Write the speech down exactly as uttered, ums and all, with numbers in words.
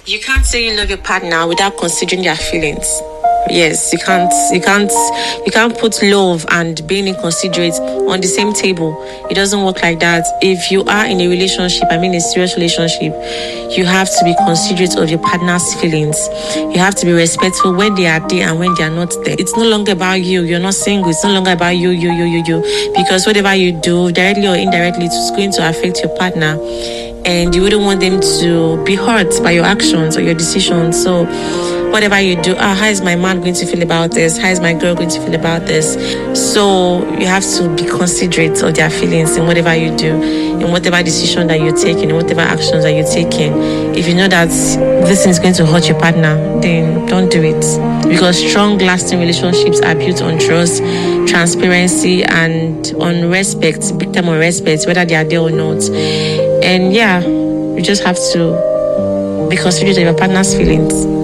You can't say you love your partner without considering their feelings. Yes, you can't you can't you can't put love and being inconsiderate on the same table. It doesn't work like that. If you are in a relationship, I mean a serious relationship, you have to be considerate of your partner's feelings. You have to be respectful when they are there and when they are not there. It's no longer about you. You're not single. It's no longer about you, you, you, you, you. Because whatever you do, directly or indirectly, it's going to affect your partner. And you wouldn't want them to be hurt by your actions or your decisions. So whatever you do, ah, how is my man going to feel about this? How is my girl going to feel about this? So you have to be considerate of their feelings in whatever you do, in whatever decision that you're taking, in whatever actions that you're taking. If you know that this is going to hurt your partner, then don't do it. Because strong, lasting relationships are built on trust, transparency, and on respect, big time on respect, whether they are there or not. And yeah, you just have to be considerate of your partner's feelings.